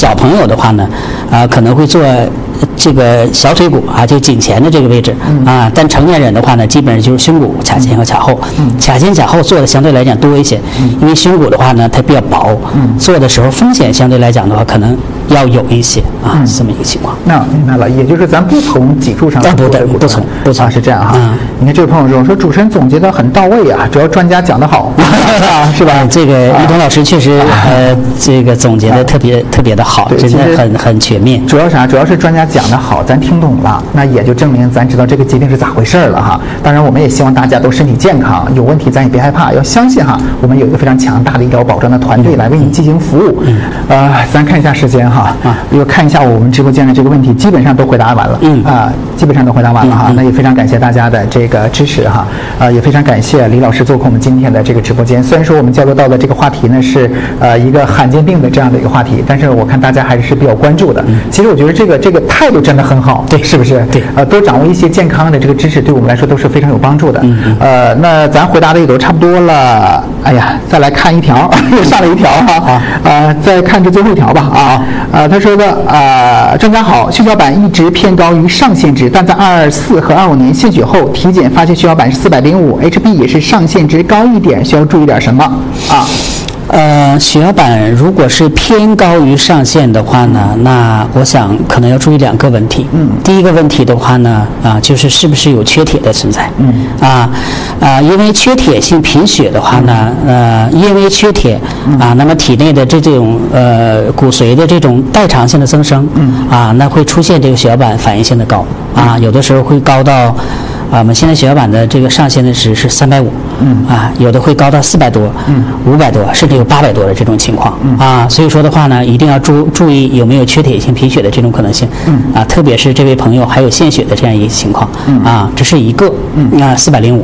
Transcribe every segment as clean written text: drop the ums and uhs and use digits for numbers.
小朋友的话呢，可能会做这个小腿骨啊，就颈前的这个位置啊。但成年人的话呢，基本上就是胸骨、髂前和髂后。髂前、髂后做的相对来讲多一些，因为胸骨的话呢，它比较薄，做的时候风险相对来讲的话，可能要有一些啊，这么一个情况。 那明白了，也就是咱不从脊柱上不从啊，是这样哈。你看这位朋友说主持人总结的很到位啊，主要专家讲得好，是吧？ 这个于彤老师确实这个总结的特别的好，真的很全面。 主要啥？主要是专家讲得好，咱听懂了，那也就证明咱知道这个疾病是咋回事了哈。当然，我们也希望大家都身体健康，有问题咱也别害怕，要相信哈，我们有一个非常强大的医疗保障的团队来为你进行服务。咱看一下时间哈，又看一下我们直播间的这个问题，基本上都回答完了。基本上都回答完了哈。那也非常感谢大家的这个支持哈。也非常感谢李老师做客我们今天的这个直播间。虽然说我们交流到的这个话题呢是一个罕见病的这样的一个话题，但是我看大家还是比较关注的。其实我觉得这个态度真的很好， 对， 是不是？ 对， 多掌握一些健康的这个知识，对我们来说都是非常有帮助的。那咱回答的也都差不多了。哎呀，再来看一条，又上了一条哈。再看这最后一条吧。他说的专家好，血小板一直偏高于上限值，但在24和25年献血后体检发现血小板是405，HB 也是上限值高一点，需要注意点什么啊？ 血小板如果是偏高于上限的话呢，那我想可能要注意2个问题。第一个问题的话呢，就是是不是有缺铁的存在？因为缺铁性贫血的话呢，因为缺铁那么体内的这种骨髓的这种代偿性的增生那会出现这个血小板反应性的高有的时候会高到。我们现在血小板的这个上限的值是350，有的会高到400多，500多，甚至有800多的这种情况所以说的话呢，一定要注意有没有缺铁性贫血的这种可能性特别是这位朋友还有献血的这样一个情况这是一个405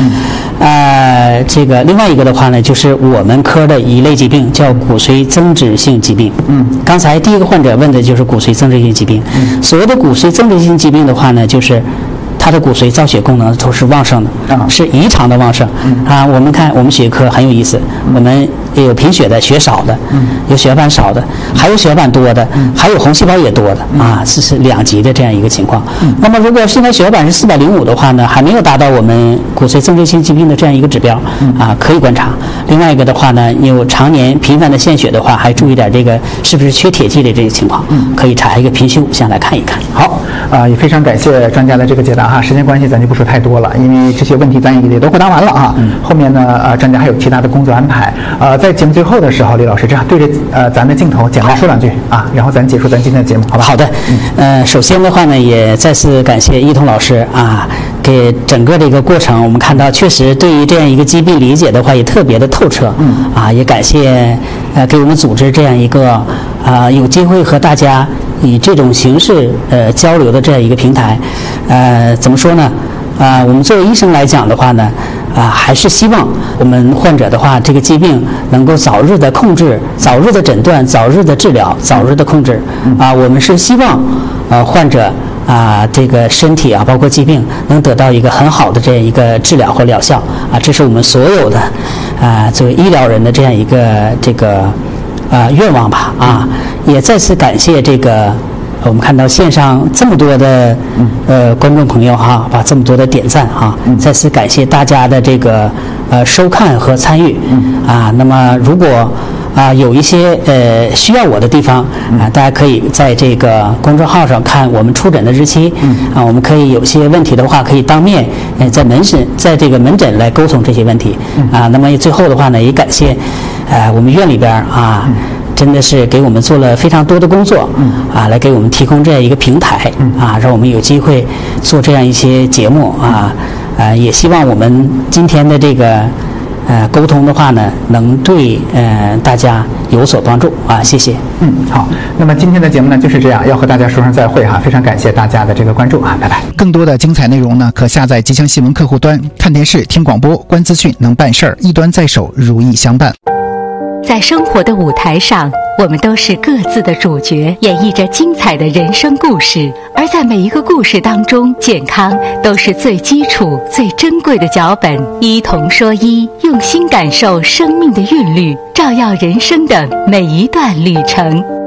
这个另外一个的话呢，就是我们科的一类疾病叫骨髓增殖性疾病。刚才第一个患者问的就是骨髓增殖性疾病。所谓的骨髓增殖性疾病的话呢，就是它的骨髓造血功能都是旺盛的，是异常的旺盛我们看我们血科很有意思，我们有贫血的、血少的，有血小板少的，还有血小板多的，还有红细胞也多的这是2级的这样一个情况。那么如果现在血小板是405的话呢，还没有达到我们骨髓增殖性疾病的这样一个指标可以观察。另外一个的话呢，有常年频繁的献血的话，还注意点这个是不是缺铁剂的这个情况，可以查一个贫血5项来看一看。 好也非常感谢专家的这个解答时间关系咱就不说太多了，因为这些问题咱也都回答完了后面呢专家还有其他的工作安排在节目最后的时候，李老师这样对着咱的镜头简单说2句然后咱结束咱今天的节目，好吧？ 好的。首先的话呢，也再次感谢一彤老师给整个的一个过程，我们看到确实对于这样一个疾病理解的话也特别的透彻也感谢给我们组织这样一个有机会和大家以这种形式交流的这样一个平台。怎么说呢？我们作为医生来讲的话呢，还是希望我们患者的话，这个疾病能够早日的控制、早日的诊断、早日的治疗、早日的控制。我们是希望患者这个身体包括疾病能得到一个很好的这样一个治疗和疗效这是我们所有的作为医疗人的这样一个这个愿望吧也再次感谢这个。我们看到线上这么多的观众朋友把这么多的点赞再次感谢大家的这个收看和参与那么如果有一些需要我的地方大家可以在这个公众号上看我们出诊的日期我们可以有些问题的话可以当面在这个门诊来沟通这些问题那么最后的话呢，也感谢我们院里边真的是给我们做了非常多的工作来给我们提供这样一个平台让我们有机会做这样一些节目也希望我们今天的这个沟通的话呢，能对大家有所帮助谢谢。 好，那么今天的节目呢就是这样，要和大家说声再会非常感谢大家的这个关注拜拜。更多的精彩内容呢，可下载吉祥新闻客户端，看电视、听广播、观资讯，能办事儿，一端在手，如意相伴。 在生活的舞台上，我们都是各自的主角，演绎着精彩的人生故事。而在每一个故事当中，健康都是最基础、最珍贵的脚本。医同说医，用心感受生命的韵律，照耀人生的每一段旅程。